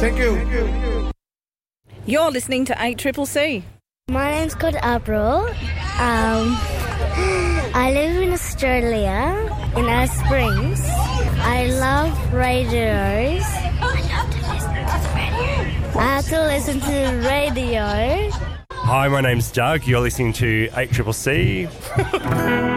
Thank you. You're listening to 8CCC. My name's called April. I live in Australia, in Alice Springs. I love radios. I have to listen to the radio. Hi, my name's Doug. You're listening to 8CCC.